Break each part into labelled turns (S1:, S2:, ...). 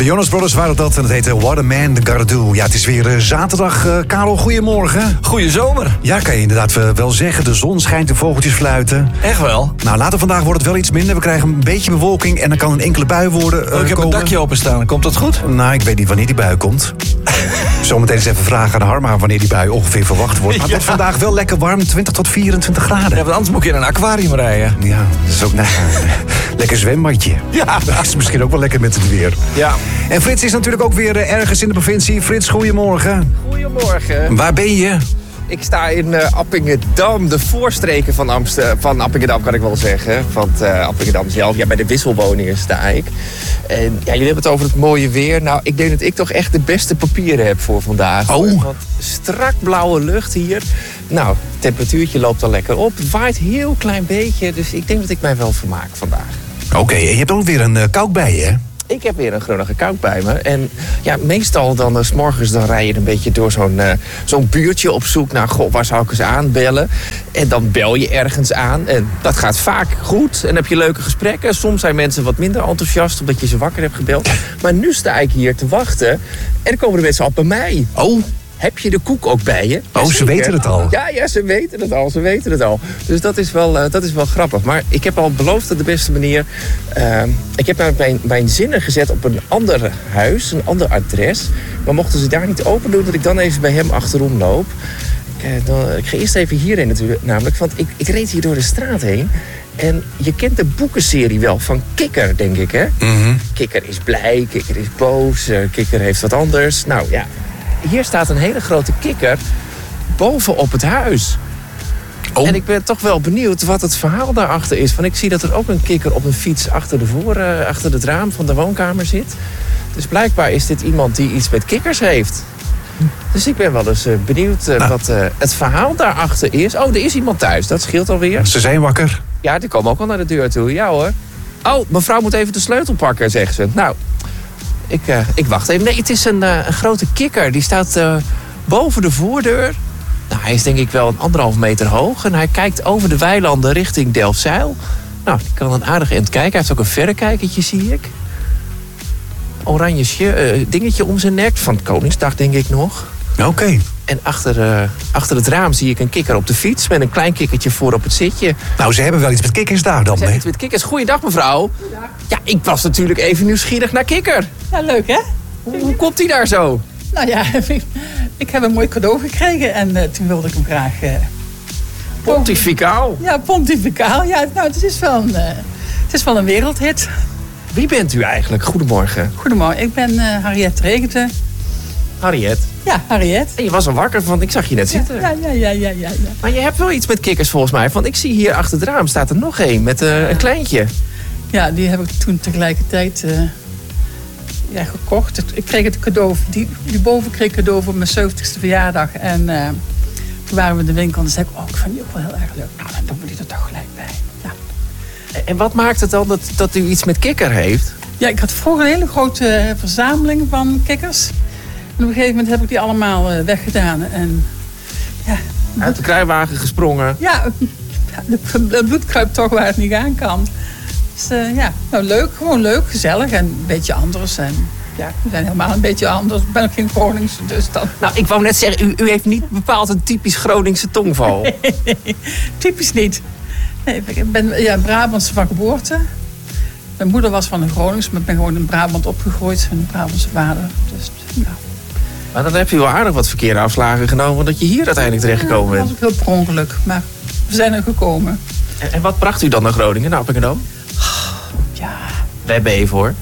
S1: De Jonas Brothers waren dat en het heette What a Man Gotta Do. Ja, het is weer zaterdag. Karel, goedemorgen.
S2: Goeie zomer.
S1: Ja, kan je inderdaad wel zeggen. De zon schijnt, de vogeltjes fluiten.
S2: Echt wel?
S1: Nou, later vandaag wordt het wel iets minder. We krijgen een beetje bewolking en dan kan een enkele bui worden.
S2: Ik heb een dakje openstaan. Komt dat goed?
S1: Nou, ik weet niet wanneer die bui komt. Zometeen eens even vragen aan Harma wanneer die bui ongeveer verwacht wordt. Maar het wordt vandaag wel lekker warm, 20 tot 24 graden.
S2: Ja, want anders moet je in een aquarium rijden.
S1: Ja, dat is ook lekker zwembadje.
S2: Ja.
S1: Dat is misschien ook wel lekker met het weer.
S2: Ja.
S1: En Frits is natuurlijk ook weer ergens in de provincie. Frits, goedemorgen.
S3: Goedemorgen.
S1: Waar ben je?
S3: Ik sta in Appingedam, de voorstreken van Appingedam kan ik wel zeggen. Want Appingedam zelf, ja, bij de wisselwoningen sta ik. En ja, jullie hebben het over het mooie weer. Nou, ik denk dat ik toch echt de beste papieren heb voor vandaag.
S1: Oh.
S3: Want strak blauwe lucht hier. Nou, het temperatuurtje loopt al lekker op. Het waait heel klein beetje, dus ik denk dat ik mij wel vermaak vandaag.
S1: Oké, en je hebt ook weer een kouk bij je, hè?
S3: Ik heb weer een Groningen koud bij me. En ja, meestal dan 's morgens dan rij je een beetje door zo'n buurtje op zoek naar... Goh, waar zou ik eens aanbellen? En dan bel je ergens aan. En dat gaat vaak goed. En heb je leuke gesprekken. Soms zijn mensen wat minder enthousiast omdat je ze wakker hebt gebeld. Maar nu sta ik hier te wachten. En dan komen de mensen al bij mij.
S1: Oh.
S3: Heb je de koek ook bij je?
S1: Oh, ze weten het al.
S3: Ja, ze weten het al. Dus dat is wel grappig. Maar ik heb al beloofd op de beste manier. Ik heb mijn zinnen gezet op een ander huis, een ander adres. Maar mochten ze daar niet open doen, dat ik dan even bij hem achterom loop. Ik ga eerst even hierheen natuurlijk, namelijk. Want ik reed hier door de straat heen. En je kent de boekenserie wel van Kikker, denk ik, hè?
S1: Mm-hmm.
S3: Kikker is blij, Kikker is boos, Kikker heeft wat anders. Nou ja. Hier staat een hele grote kikker bovenop het huis. Oh. En ik ben toch wel benieuwd wat het verhaal daarachter is. Want ik zie dat er ook een kikker op een fiets achter het raam van de woonkamer zit. Dus blijkbaar is dit iemand die iets met kikkers heeft. Dus ik ben wel eens benieuwd wat het verhaal daarachter is. Oh, er is iemand thuis. Dat scheelt alweer.
S1: Ze zijn wakker.
S3: Ja, die komen ook al naar de deur toe. Ja hoor. Oh, mevrouw moet even de sleutel pakken, zegt ze. Nou... Ik wacht even. Nee, het is een grote kikker. Die staat boven de voordeur. Nou, hij is denk ik wel 1,5 meter hoog. En hij kijkt over de weilanden richting Delfzijl. Nou, die kan een aardig eind kijken. Hij heeft ook een verrekijkertje, zie ik. Oranje dingetje om zijn nek. Van Koningsdag, denk ik nog.
S1: Oké.
S3: En achter het raam zie ik een kikker op de fiets. Met een klein kikkertje voor op het zitje.
S1: Nou, ze hebben wel iets met kikkers daar dan, hè?
S3: Iets met kikkers. Goeiedag, mevrouw. Ja, ik was natuurlijk even nieuwsgierig naar kikker.
S4: Ja, leuk hè?
S3: Hoe komt hij daar zo?
S4: Nou ja, ik heb een mooi cadeau gekregen en toen wilde ik hem graag...
S3: Pontificaal?
S4: Ja, pontificaal. Ja, nou, het is wel een wereldhit.
S3: Wie bent u eigenlijk? Goedemorgen.
S4: Goedemorgen, ik ben Harriet Regente.
S3: Harriet?
S4: Ja, Harriet.
S3: En je was al wakker, want ik zag je net zitten.
S4: Ja.
S3: Maar je hebt wel iets met kikkers volgens mij. Want ik zie hier achter het raam staat er nog één met een kleintje.
S4: Ja, die heb ik toen tegelijkertijd gekocht. Ik kreeg het cadeau, die boven kreeg ik cadeau voor mijn 70ste verjaardag. En toen waren we in de winkel en toen zei ik, ik vind die ook wel heel erg leuk. Nou, dan doen we die er toch gelijk bij. Ja.
S3: En wat maakt het dan dat u iets met kikker heeft?
S4: Ja, ik had vroeger een hele grote verzameling van kikkers. En op een gegeven moment heb ik die allemaal weggedaan. En, ja,
S3: uit de kruiwagen gesprongen?
S4: Ja, de bloed kruipt toch waar het niet aan kan. Dus nou leuk, gewoon leuk, gezellig en een beetje anders. En ja, we zijn helemaal een beetje anders. Ik ben ook geen Gronings, dus dan...
S3: Nou, ik wou net zeggen, u heeft niet bepaald een typisch Groningse tongval.
S4: Nee, typisch niet. Nee, ik ben Brabantse van geboorte. Mijn moeder was van een Gronings, maar ik ben gewoon in Brabant opgegroeid. Met een Brabantse vader. Dus, nou.
S3: Maar dan heb je wel aardig wat verkeerde afslagen genomen dat je hier uiteindelijk terechtgekomen bent.
S4: Dat was ook heel per ongeluk, maar we zijn er gekomen.
S3: En wat bracht u dan naar Groningen, naar Appingedam?
S4: Ja.
S3: Wij hebben even hoor.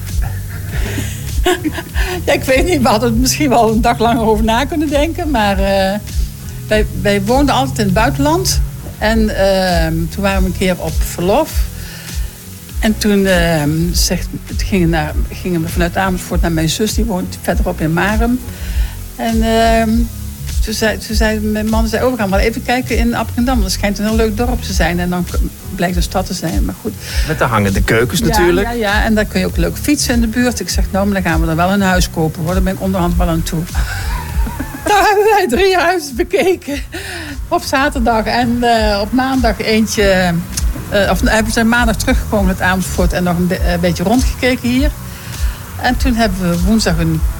S4: Ja, ik weet niet, we hadden er misschien wel een dag langer over na kunnen denken. Maar wij woonden altijd in het buitenland. En toen waren we een keer op verlof. En toen gingen we vanuit Amersfoort naar mijn zus. Die woont verderop in Marum. En toen zei mijn man, we gaan maar even kijken in Appingedam. Dat schijnt een heel leuk dorp te zijn. En dan blijkt een stad te zijn, maar goed.
S3: Met de hangende keukens natuurlijk.
S4: Ja, en dan kun je ook leuk fietsen in de buurt. Ik zeg, nou, maar dan gaan we er wel een huis kopen. Hoor. Daar ben ik onderhand wel aan toe. Daar hebben wij 3 huizen bekeken. Op zaterdag en op maandag eentje... we zijn maandag teruggekomen uit Amersfoort en nog een beetje rondgekeken hier. En toen hebben we woensdag een